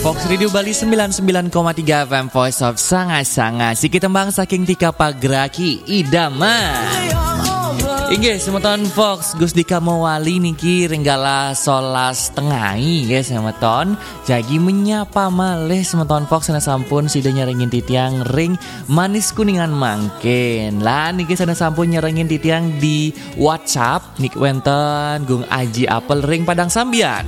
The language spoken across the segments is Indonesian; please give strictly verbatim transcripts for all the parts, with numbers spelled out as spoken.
Fox Radio Bali sembilan puluh sembilan koma tiga F M Voice of Sanga-Sanga Siki tembang saking tika pagraki idama Inge semeton Fox Gus Dika Mawali niki ringgala solas tengai ya semeton jagi menyapa malih semeton Fox sana sampun sida nyerengin titiang ring manis kuningan mangkin lah niki sana sampun nyerengin titiang di WhatsApp nik wenten gung aji apel ring padang sambian.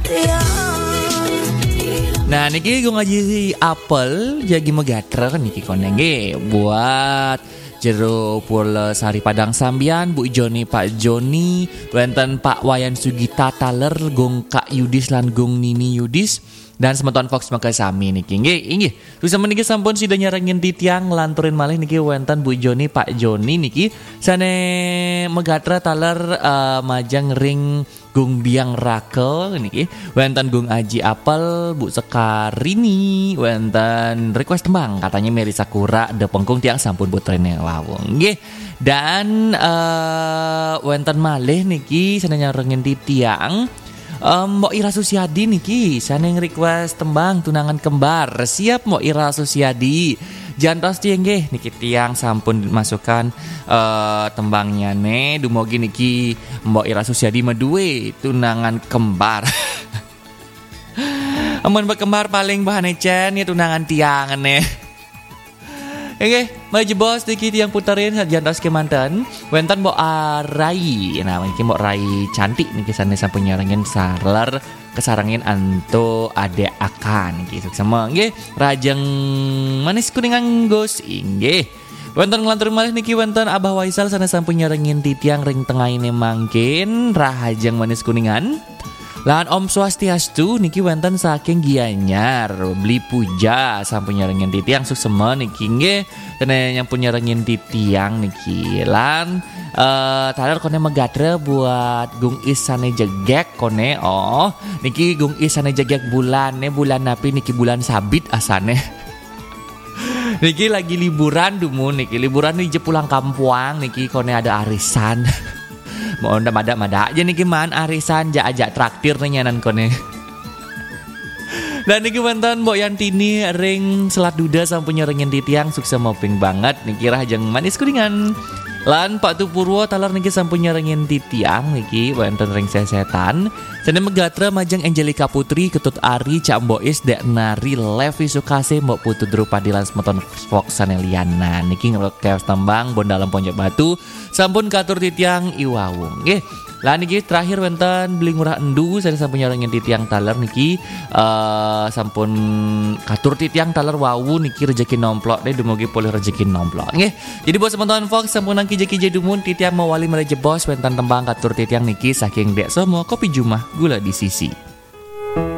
Nah niki gue ngaji apel jagi megatra niki konenge buat jero pula sari padang sambian Bu Joni Pak Joni wenten Pak Wayan Sugita Taler gong Kak Yudis lan gong Nini Yudis dan semeton Fox maka sami niki nggih inggih terus meniki sampun sida nyarengin titiang lanturin malih niki wenten Bu Joni Pak Joni niki sane megatra taler uh, majang ring gung biang rakel niki wenten gung aji apel Bu Sekarini wenten request tembang katanya Mary Sakura de pengkung tiang sampun putrene wawung nggih dan uh, wenten malih niki sane nyarengin titiang Um, Mbok Ira Susiadi niki saneng request tembang tunangan kembar siap Mbok Ira Susiadi jantos tiang nggih niki tiang sampun masukkan uh, tembangnya ne dumugi niki Mbok Ira Susiadi medue tunangan kembar amun bekembar paling bahan ecen ya tunangan tiang ne Oke, maju bos dikit yang puterin jantos ke mantan. Wentan Mbok Rai. Nah, mungkin Mbok Rai cantik nih kisahnya sampai nyarangin salar kesarangin anto ade akan gitu sama nggih rajeng manis kuningan gos inggih. Wonten nglantur malih niki wonten Abah Waisal sana sampun nyarengin titiang ring tengah ini mangkin rahajeng manis kuningan. Lan Om Swastiastu niki wonten saking Gianyar beli puja sampun nyarengin titiang suksema niki nggih tene nyampun nyarengin titiang niki lan uh, taler kone megatre buat gung isane jegek kone oh niki gung isane jegek bulane bulan napi niki bulan sabit asane niki lagi liburan dumun niki liburan niki pulang kampung niki kone ada arisan mau ndak mada-mada aja nih gimana arisan ajak traktir nih nyanan kone. Dan niki wonten Mbok Yantini ring selat duda sampun nyerengin titiang sukses moping banget niki rahajeng manis kuningan. Lan Pak Tupurwo talar niki sampun nyerengin titiang niki wonten ring sesetan. Sene megatra majeng Angelika Putri ketut Ari Cak Mbois Dek Nari Levi Sukase Mbok Putu Drupadi lan semeton Fox Saneliana niki ngerequest tembang Bon Dalam Ponjok Batu sampun katur titiang iwawung nggih. Lah niki terakhir wonten Beli Murah Endu saya sampun nyarengin titiang taler niki uh, sampun katur titiang taler wawu niki rejeki nomplok deh dumugi pulih rejeki nomplok nggih. Jadi bos teman-teman Fox sampun nang kije-kije dumun titiang mawali mereje bos wonten tembang katur titiang niki saking Dek Somo Kopi Jumah gula di sisi.